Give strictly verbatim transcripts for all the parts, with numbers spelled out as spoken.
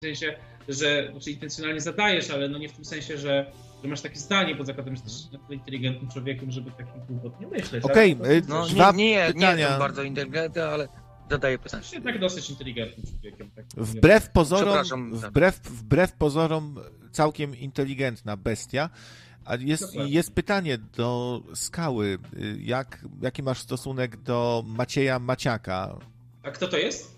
w sensie, że znaczy intencjonalnie zadajesz, ale no nie w tym sensie, że, że masz takie zdanie pod zakładem, że jesteś inteligentnym człowiekiem, żeby takich głupot nie myśleć. Okej, okay, no, dwa nie, nie, pytania. nie jestem bardzo inteligentny, ale zadaję pytania. Jesteś tak dosyć inteligentnym człowiekiem. Tak Wbrew pozorom, Przepraszam. wbrew, wbrew pozorom całkiem inteligentna bestia. A jest, jest pytanie do Skały. Jak, jaki masz stosunek do Macieja Maciaka? A kto to jest?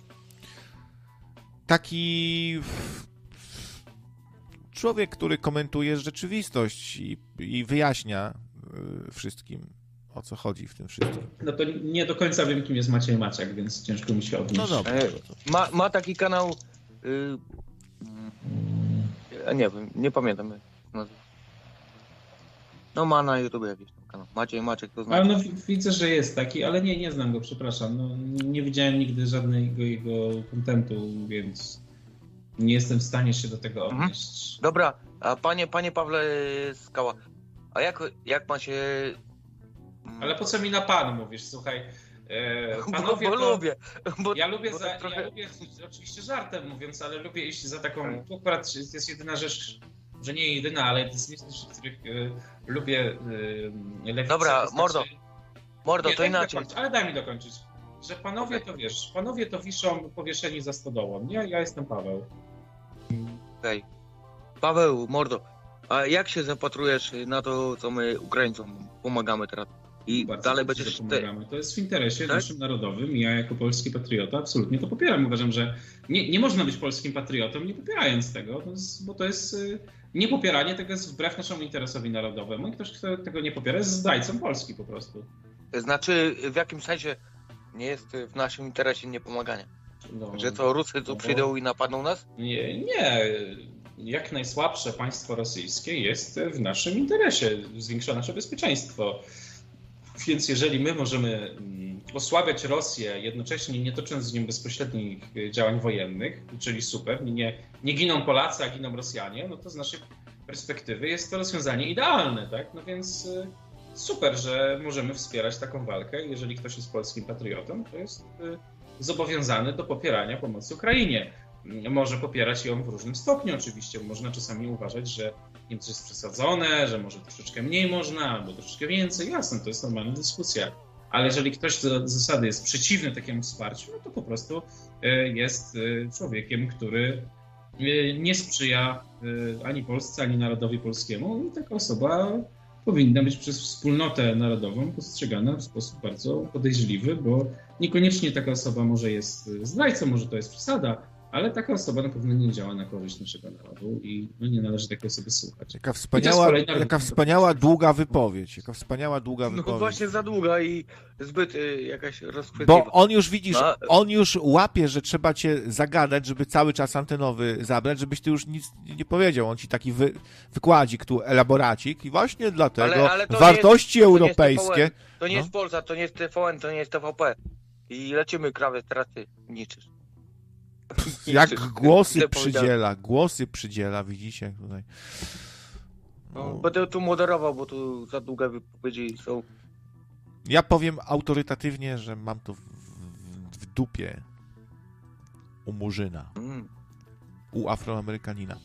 Taki człowiek, który komentuje rzeczywistość i, i wyjaśnia wszystkim, o co chodzi w tym wszystkim. No to nie do końca wiem, kim jest Maciej Maciak, więc ciężko mi się odnieść. No dobra. E, ma, ma taki kanał... Y, ja nie wiem, nie pamiętam. No ma na YouTube jakiś tam kanał. Maciej Maciek to znaczy. Ale no widzę, że jest taki, ale nie, nie znam go, przepraszam. No, nie widziałem nigdy żadnego jego kontentu, więc nie jestem w stanie się do tego odnieść. Mhm. Dobra, a panie, panie Pawle Skała, a jak, jak pan się... Ale po co mi na pan mówisz? Słuchaj, e, panowie bo, bo to... lubię. Bo, ja lubię, bo za, trochę... ja lubię, oczywiście żartem mówiąc, ale lubię iść za taką... To akurat jest jedyna rzecz, że nie jedyna, ale to jest rzecz, w których e, lubię e, lewicę. Dobra, to znaczy... mordo, mordo, nie, to inaczej. Dokończyć, ale daj mi dokończyć. Że panowie to wiesz, panowie to wiszą powieszeni za stodołą, nie? Ja jestem Paweł. Okej. Okay. Paweł, mordo, a jak się zapatrujesz na to, co my Ukraińcom pomagamy teraz? I Bardzo dalej dobrze, będziesz... że pomagamy. To jest w interesie tak? naszym narodowym i ja jako polski patriota absolutnie to popieram. Uważam, że nie, nie można być polskim patriotą nie popierając tego, to jest, bo to jest niepopieranie tego jest wbrew naszemu interesowi narodowemu i ktoś, kto tego nie popiera, jest zdrajcą Polski po prostu. Znaczy, w jakim sensie nie jest w naszym interesie niepomaganie? No, że co, Rusy tu no, przyjdą i napadną nas? Nie, nie. Jak najsłabsze państwo rosyjskie jest w naszym interesie. Zwiększa nasze bezpieczeństwo. Więc jeżeli my możemy osłabiać Rosję, jednocześnie nie tocząc z nią bezpośrednich działań wojennych, czyli super, nie, nie giną Polacy, a giną Rosjanie, no to z naszej perspektywy jest to rozwiązanie idealne, tak? No więc super, że możemy wspierać taką walkę. Jeżeli ktoś jest polskim patriotą, to jest zobowiązany do popierania pomocy Ukrainie. Może popierać ją w różnym stopniu oczywiście. Można czasami uważać, że nie to jest przesadzone, że może troszeczkę mniej można, albo troszeczkę więcej. Jasne, to jest normalna dyskusja. Ale jeżeli ktoś z zasady jest przeciwny takiemu wsparciu, no to po prostu jest człowiekiem, który nie sprzyja ani Polsce, ani narodowi polskiemu. I taka osoba powinna być przez wspólnotę narodową postrzegana w sposób bardzo podejrzliwy, bo niekoniecznie taka osoba może jest zdrajcą, może to jest przesada, ale taka osoba na pewno nie działa na korzyść naszego narodu i no, nie należy takiej osoby słuchać. Jaka wspaniała, jaka wspaniała długa wypowiedź. Jaka wspaniała długa wypowiedź. No właśnie za długa i zbyt y, jakaś rozchwytliwa. Bo on już, widzisz, no. on już łapie, że trzeba cię zagadać, żeby cały czas antenowy zabrać, żebyś ty już nic nie powiedział. On ci taki wy, wykładzik tu, elaboracik i właśnie dlatego ale, ale wartości jest, europejskie... To nie jest no. Polsat, to nie jest T V N, to nie jest T V P. I lecimy, krawiec, teraz ty niczysz. Jak głosy przydziela, głosy przydziela, widzicie tutaj. No. No, będę tu moderował, bo tu za długie wypowiedzi są. Ja powiem autorytatywnie, że mam to w, w, w dupie u Murzyna, mm. u Afroamerykanina.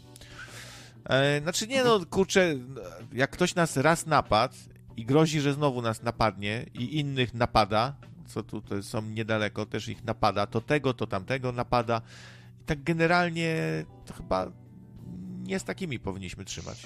E, znaczy nie no, kurczę, jak ktoś nas raz napadł i grozi, że znowu nas napadnie i innych napada, co tutaj są niedaleko, też ich napada, to tego, to tamtego napada. I tak generalnie to chyba nie z takimi powinniśmy trzymać.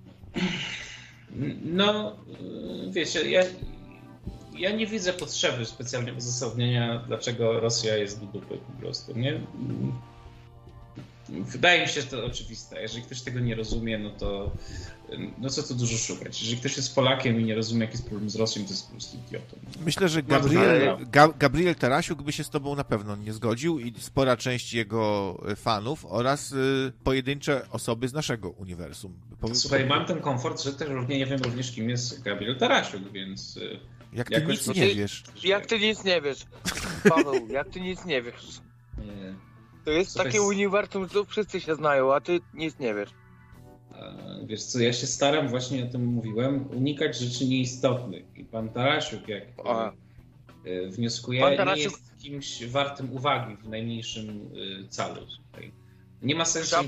No, wiecie, ja, ja nie widzę potrzeby specjalnie uzasadnienia, dlaczego Rosja jest do dupy po prostu, nie? Wydaje mi się, że to oczywiste. Jeżeli ktoś tego nie rozumie, no to no co tu dużo szukać. Jeżeli ktoś jest Polakiem i nie rozumie, jaki jest problem z Rosją, to jest po prostu idiotą. Myślę, że Gabriel, Ga- Gabriel Tarasiuk by się z tobą na pewno nie zgodził i spora część jego fanów oraz y, pojedyncze osoby z naszego uniwersum. Słuchaj, mam ten komfort, że też równie nie wiem również, kim jest Gabriel Tarasiuk, więc... Y, jak ty nic nie wiesz. Jak ty nic nie wiesz, Paweł, jak ty nic nie wiesz. Nie. To jest Słuchaj, takie uniwersum, że wszyscy się znają, a ty nic nie wiesz. Wiesz co, ja się staram, właśnie o tym mówiłem, unikać rzeczy nieistotnych. I pan Tarasiuk, jak a. wnioskuje, Tarasiuk... nie jest kimś wartym uwagi w najmniejszym calu. Tutaj. Nie ma sensu Szabka